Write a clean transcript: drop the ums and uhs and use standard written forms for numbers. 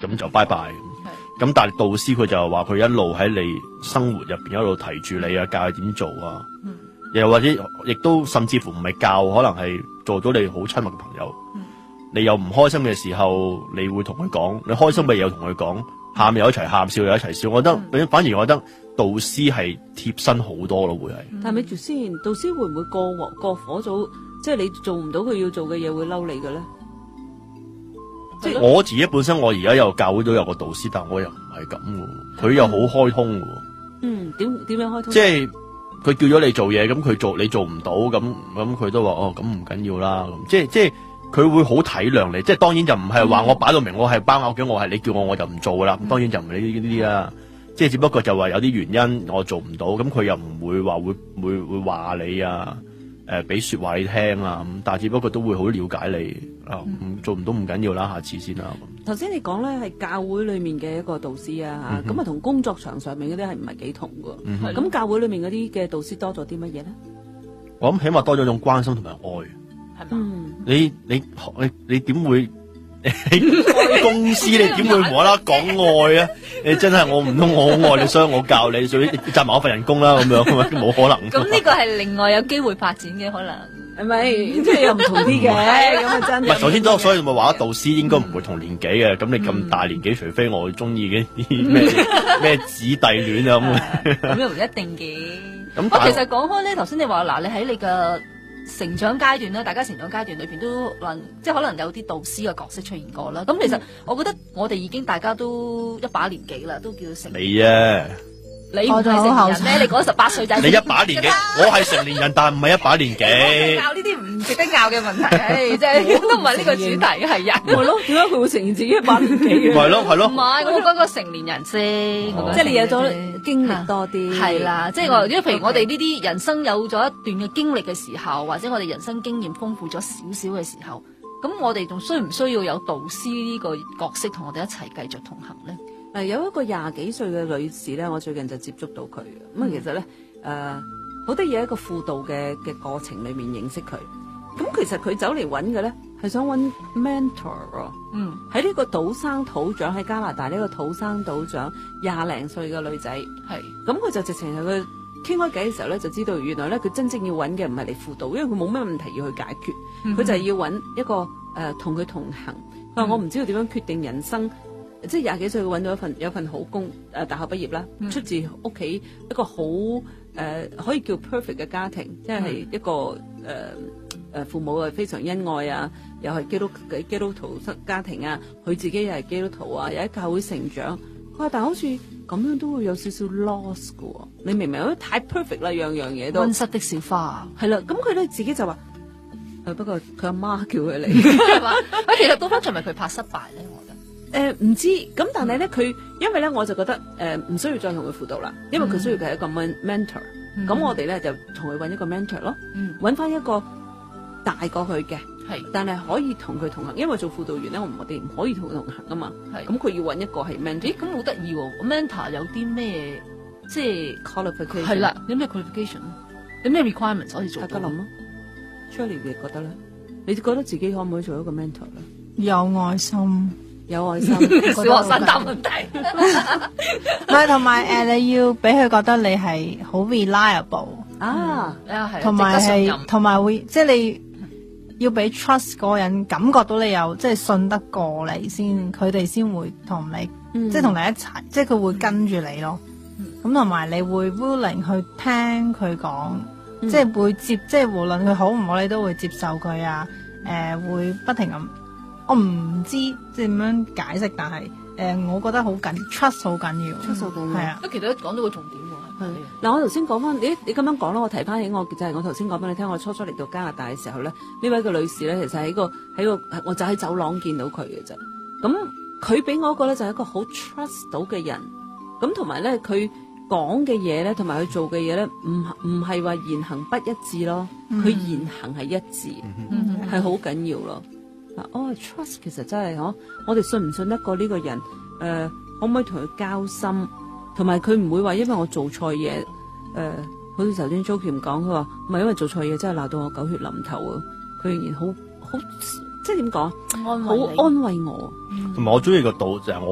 咁就拜拜。咁但係導師佢就話佢一路喺你生活入邊一路提住你啊，教你點做啊，又或者亦都甚至乎唔係教，可能係做到你好親密嘅朋友。你有唔開心嘅時候，你會同佢講；你開心嘅嘢又同佢講，喊又一齊喊，笑又一齊笑。我覺得，反而我覺得導師係貼身好多咯，會係。 但係咪住先，導師會唔會過火咗？即係你做唔到佢要做嘅嘢，會嬲你嘅咧？即係我自己本身，我而家有教會都有個導師，但我又唔係咁嘅，佢又好開通嘅。 點樣開通？ 即係佢叫咗你做嘢，咁你做唔到，咁佢都話咁唔緊要啦。咁即係佢會好體諒你。即係當然就唔係話我擺到明，我係包拗嘅，我係你叫我就唔做噶啦。當然就唔係呢啲啦。即係只不過就話有啲原因我做唔到，咁佢又唔會話會話你啊。俾說話你聽啊，咁但係只不過都會好了解你啊，做唔到唔緊要啦，下次先啦。 頭先你講咧係教會裏面嘅一個導師啊，咁同工作場上面嗰啲係唔係幾同㗎？咁教會裏面嗰啲嘅導師多咗啲乜嘢咧？ 我諗起碼多咗種關心同埋愛， 係嘛？ 你點會喺公司你點會無啦啦講愛啊？你真係我唔通我好愛你，所以我教你，所以賺埋我份人工啦，咁樣冇可能。 咁呢個係另外有機會發展嘅可能， 係咪？即係又唔同啲嘅，咁啊真。唔係， 首先所以咪話導師應該唔會同年紀嘅，咁你咁大年紀，除非我中意嘅咩子弟戀啊咁又唔一定嘅。咁其實講開咧，頭先你話嗱，你喺你嘅成長階段咧，大家成長階段裏邊都即係可能有啲導師嘅角色出現過啦。咁其實我覺得我哋已經大家都一把年紀啦，都叫成你啊， 你唔係成年人咩？你講18歲仔， 你一把年紀，我係成年人，但唔係一把年紀。 拗呢啲唔值得拗嘅問題，即係都唔係呢個主題，係啊， 係咯？點解佢會承認自己一把年紀嘅？ 係咯。 唔係，我講個成年人先， 即係你有咗經歷多啲， 係啦。即係我，因為譬如我哋呢啲人生有咗一段嘅經歷嘅時候，或者我哋人生經驗豐富咗少少嘅時候，咁我哋仲需唔需要有導師呢個角色同我哋一齊繼續同行咧？ 有一個20幾歲嘅女士咧，我最近就接觸到佢咁其實咧，好得意喺一個輔導嘅過程裏面認識佢。咁其實佢走嚟揾嘅咧，係想揾 mentor。喺呢個土生土長喺加拿大呢個土生土長20零歲嘅女仔，係咁佢就直情係佢傾開偈嘅時候咧，就知道原來咧佢真正要揾嘅唔係嚟輔導，因為佢冇咩問題要去解決，佢就係要揾一個同佢同行。佢話我唔知道點樣決定人生。即係20幾歲，佢揾到有份好工，大學畢業啦，出自屋企一個好可以叫 perfect 嘅家庭，即係一個父母係非常恩愛啊，又係基督徒家庭啊，佢自己又係基督徒啊，又喺教會成長。佢話但係好似咁樣都會有少少 loss 㗎喎，你明唔明？太 perfect 啦，樣樣嘢都。 溫室的小花係啦，咁佢咧自己就話，不過佢阿媽叫佢嚟，係嘛？ 其實倒翻轉咪佢怕失敗咧，我覺得。 唔知咁，但係咧佢，因為咧我就覺得唔需要再同佢輔導啦，因為佢需要嘅係一個 mentor。咁我哋咧就同佢揾一個 mentor 咯，揾翻一個大過佢嘅，但係可以同佢同行，因為做輔導員咧，我哋唔可以同佢同行啊嘛。咁佢要揾一個係 mentor。 咦，咁好得意喎 ！mentor 有啲咩即係 qualification？ 係啦，有咩 qualification？有咩 requirements 可以做到？ 大家諗咯 ，Shirley 你覺得咧？你覺得自己可唔可以做一個 mentor 咧？ 有愛心。 有愛心， 小學生答問題。 唔係，同埋你要俾佢覺得你係好 reliable 啊， 同埋會即係你要俾 trust 嗰個人感覺到你有即係信得過你先，佢哋先會同你即係同你一齊，即係佢會跟住你咯。咁同埋你會 willing 去聽佢講，即係會即係無論佢好唔好，你都會接受佢啊。會不停咁。我唔知即係點樣解釋，但係我覺得好緊 trust 好緊要 ，trust 好緊要。 係啊， 咁其實都講到個重點喎。 嗱，我頭先講翻，你咁樣講啦，我提翻起我就係我頭先講俾你聽，我初嚟到加拿大嘅時候咧，呢位嘅女士咧，其實喺個我就喺走廊見到佢嘅啫。咁佢俾我一個咧就係一個好 trust 到嘅人，咁同埋咧佢講嘅嘢咧，同埋佢做嘅嘢咧，唔係話言行不一致咯，佢言行係一致，係好緊要咯。trust 其實真係我哋信唔信得過呢個人？可唔可以同佢交心？同埋佢唔會話因為我做錯嘢，好似頭先 Joey 講，佢話唔係因為做錯嘢真係鬧到我狗血淋頭啊！佢仍然好即係點講？好安慰我。 同埋我中意個導就係